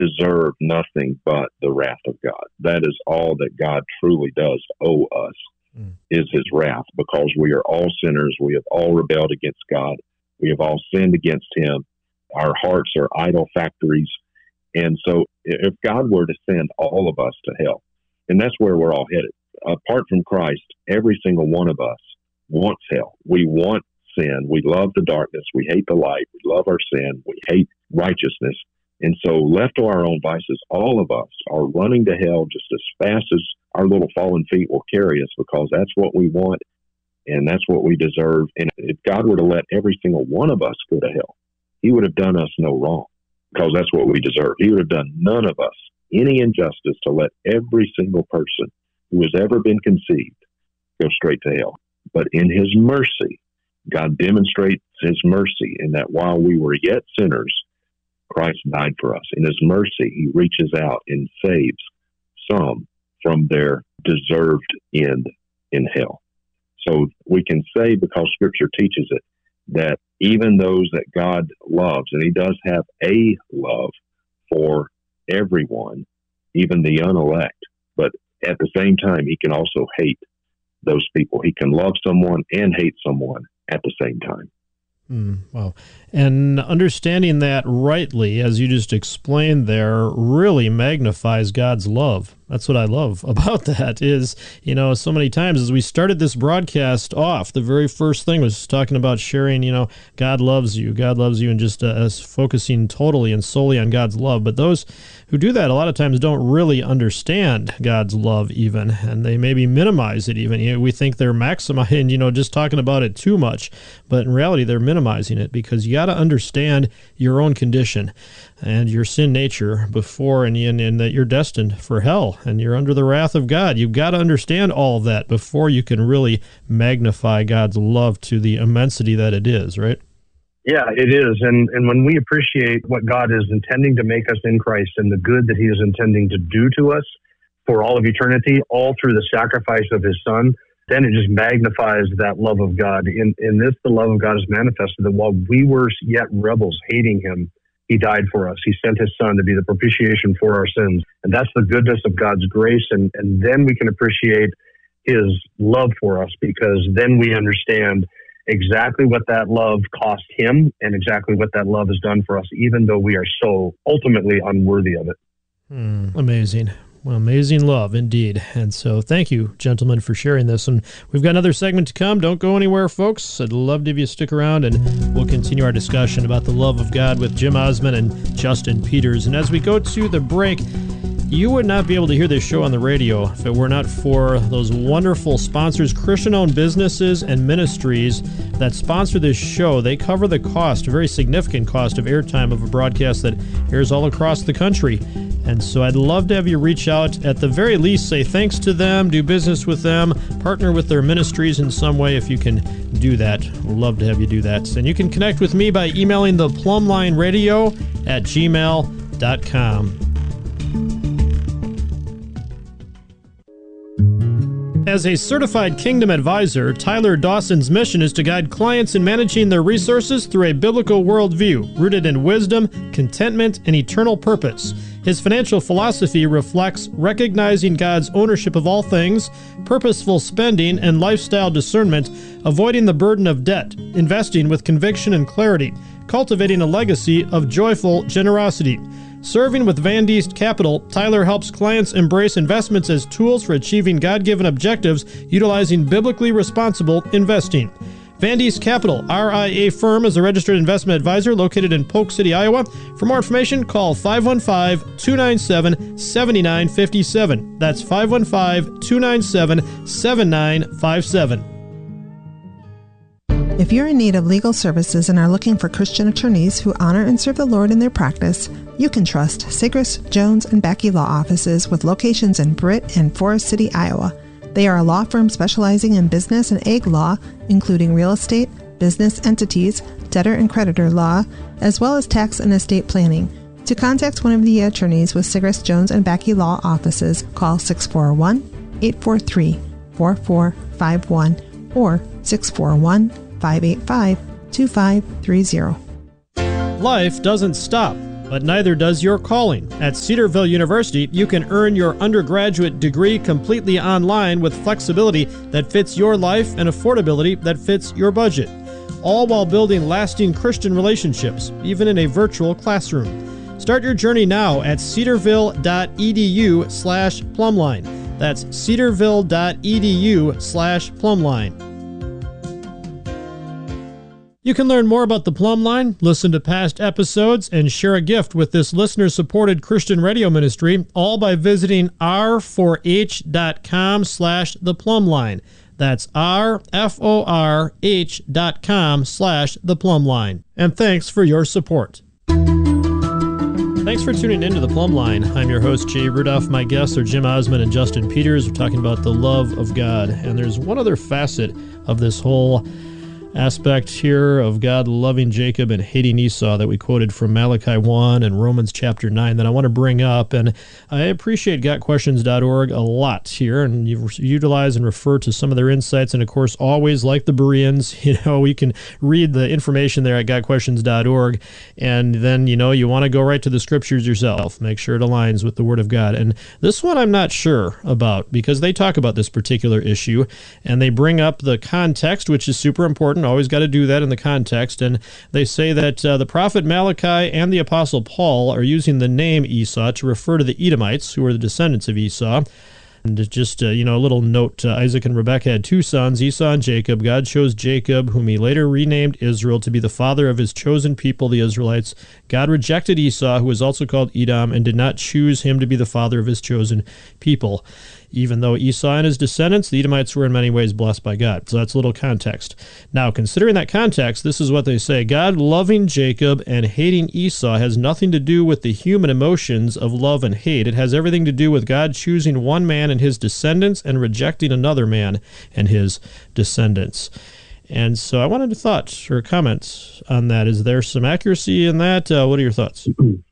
deserve nothing but the wrath of God. That is all that God truly does owe us, is his wrath, because we are all sinners. We have all rebelled against God. We have all sinned against him. Our hearts are idol factories. And so if God were to send all of us to hell, and that's where we're all headed, apart from Christ, every single one of us wants hell. We want sin. We love the darkness. We hate the light. We love our sin. We hate righteousness. And so left to our own vices, all of us are running to hell just as fast as our little fallen feet will carry us, because that's what we want and that's what we deserve. And if God were to let every single one of us go to hell, he would have done us no wrong, because that's what we deserve. He would have done none of us any injustice to let every single person who has ever been conceived go straight to hell. But in his mercy, God demonstrates his mercy in that while we were yet sinners, Christ died for us. In his mercy, he reaches out and saves some from their deserved end in hell. So we can say, because Scripture teaches it, that even those that God loves, and he does have a love for everyone, even the unelect, but at the same time, he can also hate those people. He can love someone and hate someone at the same time. Wow. And understanding that rightly, as you just explained there, really magnifies God's love. That's what I love about that is, so many times as we started this broadcast off, the very first thing was talking about sharing, God loves you, and just focusing totally and solely on God's love. But those who do that a lot of times don't really understand God's love even, and they maybe minimize it even. We think they're maximizing, just talking about it too much, but in reality they're minimizing it, because you got to understand your own condition and your sin nature before, and that you're destined for hell and you're under the wrath of God. You've got to understand all of that before you can really magnify God's love to the immensity that it is, right? Yeah, it is. And when we appreciate what God is intending to make us in Christ and the good that he is intending to do to us for all of eternity, all through the sacrifice of his Son, then it just magnifies that love of God. In this, the love of God is manifested, that while we were yet rebels, hating him, he died for us. He sent his Son to be the propitiation for our sins. And that's the goodness of God's grace. And then we can appreciate his love for us, because then we understand exactly what that love cost him and exactly what that love has done for us, even though we are so ultimately unworthy of it. Amazing. Well, amazing love indeed. And so thank you, gentlemen, for sharing this. And we've got another segment to come. Don't go anywhere, folks. I'd love to have you stick around, and we'll continue our discussion about the love of God with Jim Osmond and Justin Peters. And as we go to the break, you would not be able to hear this show on the radio if it were not for those wonderful sponsors, Christian-owned businesses and ministries that sponsor this show. They cover the cost, a very significant cost of airtime of a broadcast that airs all across the country. And so I'd love to have you reach out, at the very least, say thanks to them, do business with them, partner with their ministries in some way if you can do that. Love to have you do that. And you can connect with me by emailing the plumlineradio@gmail.com. As a certified Kingdom advisor, Tyler Dawson's mission is to guide clients in managing their resources through a biblical worldview rooted in wisdom, contentment, and eternal purpose. His financial philosophy reflects recognizing God's ownership of all things, purposeful spending, and lifestyle discernment, avoiding the burden of debt, investing with conviction and clarity, cultivating a legacy of joyful generosity. Serving with Van Diest Capital, Tyler helps clients embrace investments as tools for achieving God-given objectives utilizing biblically responsible investing. Van Diest Capital, RIA firm, is a registered investment advisor located in Polk City, Iowa. For more information, call 515-297-7957. That's 515-297-7957. If you're in need of legal services and are looking for Christian attorneys who honor and serve the Lord in their practice, you can trust Sigris, Jones, and Becky Law Offices with locations in Britt and Forest City, Iowa. They are a law firm specializing in business and ag law, including real estate, business entities, debtor and creditor law, as well as tax and estate planning. To contact one of the attorneys with Sigris, Jones, and Becky Law Offices, call 641-843-4451 or 641-585-2530. Life doesn't stop. but neither does your calling. At Cedarville University, you can earn your undergraduate degree completely online with flexibility that fits your life and affordability that fits your budget, all while building lasting Christian relationships, even in a virtual classroom. Start your journey now at cedarville.edu/plumline. That's cedarville.edu/plumline. You can learn more about the Plumb Line, listen to past episodes, and share a gift with this listener-supported Christian radio ministry, all by visiting r4h.com/theplumbline. That's rforh.com/theplumbline. And thanks for your support. Thanks for tuning in to The Plumb Line. I'm your host, Jay Rudolph. My guests are Jim Osmond and Justin Peters. We're talking about the love of God. And there's one other facet of this whole aspect here of God loving Jacob and hating Esau that we quoted from Malachi 1 and Romans chapter 9 that I want to bring up. And I appreciate gotquestions.org a lot here, and you utilize and refer to some of their insights. And of course, always like the Bereans, we can read the information there at gotquestions.org. And then, you want to go right to the scriptures yourself. Make sure it aligns with the Word of God. And this one I'm not sure about, because they talk about this particular issue and they bring up the context, which is super important. Always got to do that in the context. And they say that the prophet Malachi and the apostle Paul are using the name Esau to refer to the Edomites, who are the descendants of Esau. And just, a little note, Isaac and Rebekah had two sons, Esau and Jacob. God chose Jacob, whom he later renamed Israel, to be the father of his chosen people, the Israelites. God rejected Esau, who was also called Edom, and did not choose him to be the father of his chosen people. Even though Esau and his descendants, the Edomites, were in many ways blessed by God. So that's a little context. Now, considering that context, this is what they say. God loving Jacob and hating Esau has nothing to do with the human emotions of love and hate. It has everything to do with God choosing one man and his descendants and rejecting another man and his descendants. And so I wanted to thoughts or comments on that. Is there some accuracy in that? What are your thoughts?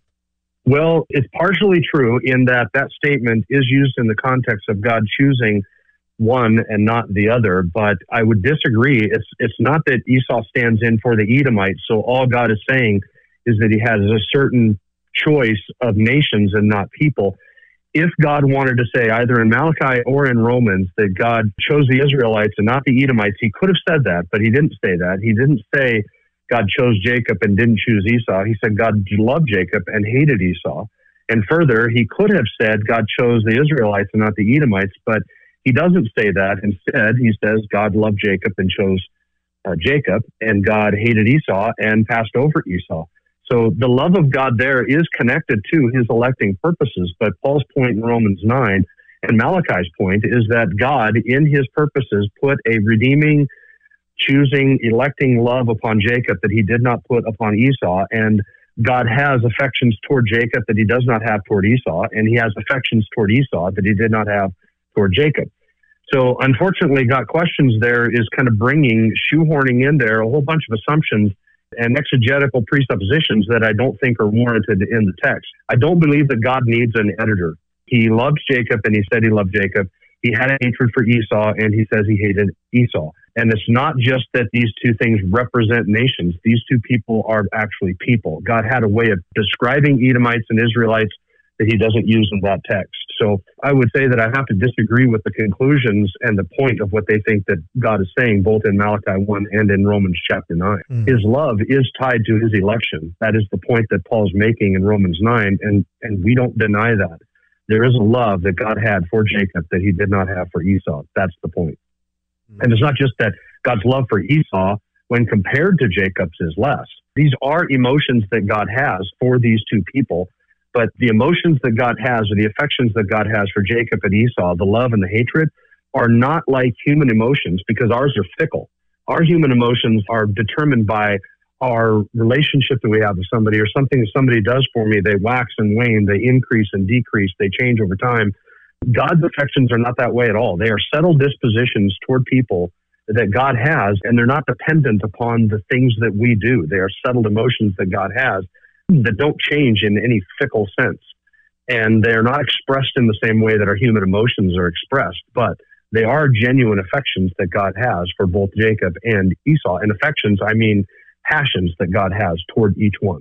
Well, it's partially true in that statement is used in the context of God choosing one and not the other, but I would disagree. It's not that Esau stands in for the Edomites, so all God is saying is that he has a certain choice of nations and not people. If God wanted to say either in Malachi or in Romans that God chose the Israelites and not the Edomites, he could have said that, but he didn't say that. He didn't say God chose Jacob and didn't choose Esau. He said God loved Jacob and hated Esau. And further, he could have said God chose the Israelites and not the Edomites, but he doesn't say that. Instead, he says God loved Jacob and chose Jacob, and God hated Esau and passed over Esau. So the love of God there is connected to his electing purposes. But Paul's point in Romans 9 and Malachi's point is that God, in his purposes, put a redeeming, choosing, electing love upon Jacob that he did not put upon Esau. And God has affections toward Jacob that he does not have toward Esau. And he has affections toward Esau that he did not have toward Jacob. So unfortunately, Got Questions there is kind of shoehorning in there a whole bunch of assumptions and exegetical presuppositions that I don't think are warranted in the text. I don't believe that God needs an editor. He loved Jacob and he said he loved Jacob. He had a hatred for Esau and he says he hated Esau. And it's not just that these two things represent nations. These two people are actually people. God had a way of describing Edomites and Israelites that he doesn't use in that text. So I would say that I have to disagree with the conclusions and the point of what they think that God is saying, both in Malachi 1 and in Romans chapter 9. His love is tied to his election. That is the point that Paul's making in Romans 9, and we don't deny that. There is a love that God had for Jacob that he did not have for Esau. That's the point. And it's not just that God's love for Esau, when compared to Jacob's, is less. These are emotions that God has for these two people, but the emotions that God has, or the affections that God has for Jacob and Esau, the love and the hatred, are not like human emotions, because ours are fickle. Our human emotions are determined by our relationship that we have with somebody, or something that somebody does for me. They wax and wane, they increase and decrease, they change over time. God's affections are not that way at all. They are settled dispositions toward people that God has, and they're not dependent upon the things that we do. They are settled emotions that God has that don't change in any fickle sense. And they're not expressed in the same way that our human emotions are expressed, but they are genuine affections that God has for both Jacob and Esau. And affections, I mean passions that God has toward each one.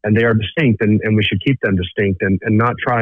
and they are distinct, and we should keep them distinct and not try